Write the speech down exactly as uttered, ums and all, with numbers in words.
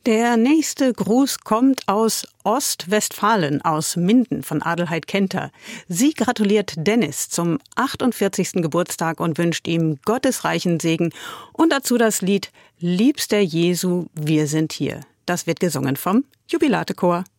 Der nächste Gruß kommt aus Ostwestfalen, aus Minden von Adelheid Kenter. Sie gratuliert Dennis zum achtundvierzigsten Geburtstag und wünscht ihm gottesreichen Segen und dazu das Lied Liebster Jesu, wir sind hier. Das wird gesungen vom Jubilatechor.